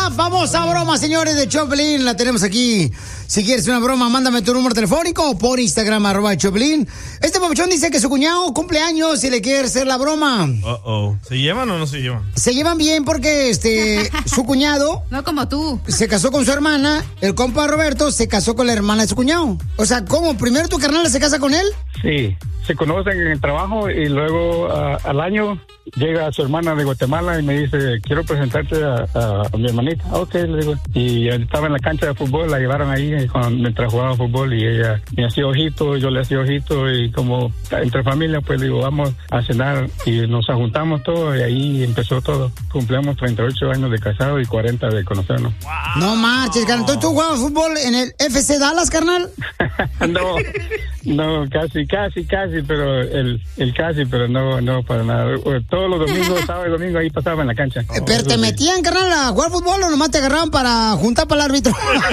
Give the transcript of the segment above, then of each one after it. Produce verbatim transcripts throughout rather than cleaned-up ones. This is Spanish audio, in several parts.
La famosa broma, señores, de Choplin, la tenemos aquí. Si quieres una broma, mándame tu número telefónico o por Instagram, arroba Choplin. Este papuchón dice que su cuñado cumple años y le quiere hacer la broma. Uh-oh. ¿Se llevan o no se llevan? Se llevan bien porque este su cuñado... No como tú. Se casó con su hermana, el compa Roberto se casó con la hermana de su cuñado. O sea, ¿cómo? ¿Primero tu carnal se casa con él? Sí, se conocen en el trabajo y luego uh, al año llega su hermana de Guatemala y me dice, quiero presentarte a, a, a mi hermanita. Ok, le digo. Y estaba en la cancha de fútbol, la llevaron ahí cuando, mientras jugaba fútbol y ella me hacía ojito, yo le hacía ojito y como entre familia, pues digo, vamos a cenar y nos juntamos todos y ahí empezó todo. Cumplimos treinta y ocho años de casado y cuarenta de conocernos. Wow. No marches, carnal. Entonces tú jugabas fútbol en el F C Dallas, carnal. No, no, casi, casi, casi, pero el, el casi, pero no, no para nada. Todos los domingos, sábado y domingo ahí pasaba en la cancha. Eh, ¿Pero te metían, carnal, a jugar fútbol o nomás te agarraban para juntar para el árbitro?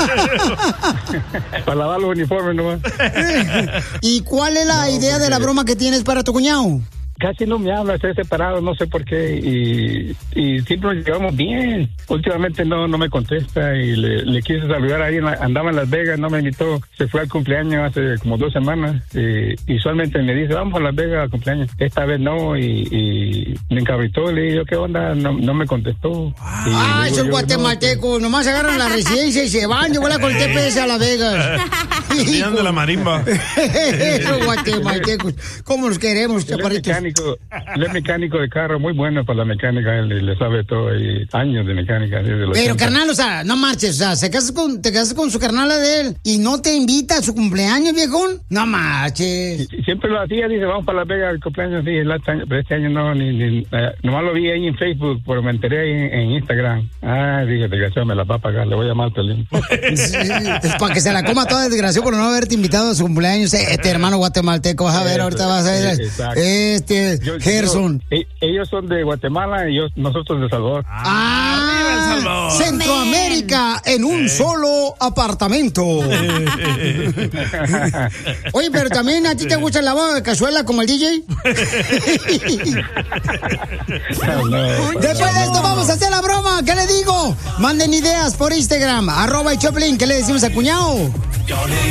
Para lavar los uniformes nomás. ¿Y cuál es la no, idea porque... de la broma que tienes para tu cuñado? Casi no me habla, estoy separado, no sé por qué, y, y siempre nos llevamos bien. Últimamente no no me contesta y le, le quise saludar ahí, en la, andaba en Las Vegas, no me invitó, se fue al cumpleaños hace como dos semanas, y, y usualmente me dice, vamos a Las Vegas al cumpleaños. Esta vez no, y, y me encabritó, le dije, ¿qué onda? No, no me contestó. Wow. Ah, esos guatemaltecos, no, nomás agarran la residencia y se van, yo voy a con el T P S a Las Vegas. Vienen de la marimba. Esos guatemaltecos, ¿cómo los queremos, chaparritos? Él es mecánico de carro, muy bueno para la mecánica, él le sabe todo, y años de mecánica. Pero ochenta. Carnal, o sea, no marches, o sea, se casas con, te casas con su carnala de él y no te invita a su cumpleaños, viejón. No marches. Y, siempre lo hacía, dice, vamos para Las Vegas al cumpleaños, sí, pero este año no, ni, ni eh, nomás lo vi ahí en Facebook, pero me enteré ahí en, en Instagram. Ah, dije, desgraciado, me la va a pagar, le voy a llamar al Pelín. Sí, es para que se la coma toda, desgraciado, por no haberte invitado a su cumpleaños. Este hermano guatemalteco, vas a ver, ahorita vas a ver. Exacto. Este... Yo, Gerson. Yo, ellos son de Guatemala y yo, nosotros de Salvador. Ah, El Salvador. Centroamérica en un eh. solo apartamento. Oye, pero también a ti te gusta el lavado de cazuela como el D J. No, no, Después de esto vamos a hacer la broma. ¿Qué le digo? Manden ideas por Instagram, arroba y Choplin. ¿Qué le decimos a cuñado?